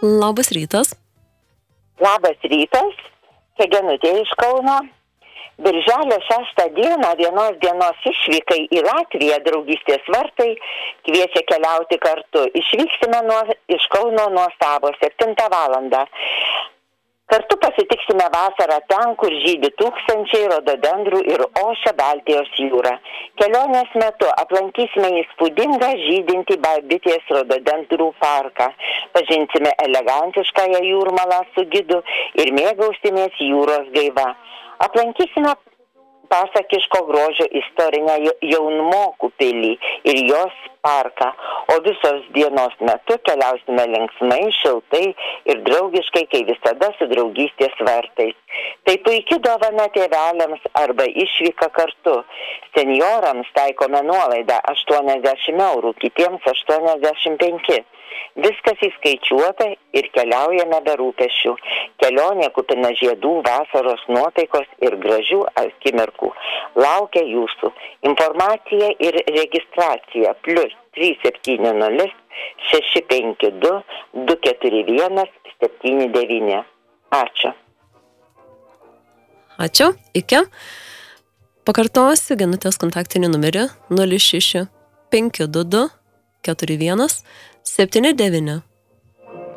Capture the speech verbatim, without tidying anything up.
Labas rytas. Labas rytas, čia Genutė iš Kauno. Birželio šeštą dieną vienos dienos išvykai į Latviją draugystės vartai kviečia keliauti kartu. Išvyksime nuo, iš Kauno nuo Savo septintą valandą. Kartu pasitiksime vasarą ten, kur žydi tūkstančiai rododendrų ir ošia Baltijos jūra. Kelionės metu aplankysime įspūdingą žydintį Bitės rododendrų parką. Pažinsime elegantiškąją jūrmalą su gidu ir mėgausimės jūros gaiva. Aplankysime pasakiško grožio istorinę Jaunmokų pilį ir jos parką, o visos dienos metu keliausime linksmai, šiltai ir draugiškai, kai visada su draugystės vartais. Tai puiki dovana tėveliams arba išvyka kartu. Seniorams taikome nuolaidą aštuoniasdešimt eurų, kitiems aštuoniasdešimt penki. Viskas įskaičiuota ir keliaujame be rūpesčių. Kelionė kupina žiedų, vasaros nuotaikos ir gražių akimirkų. Laukia jūsų. Informacija ir registracija plius trys septyni nulis šeši penki du du keturi vienas septyni devyni. Ačiū. Ačiū. Iki. Pakartosiu Genutės kontaktinį numerį nulis šeši penki du du keturi vienas septyni devyni.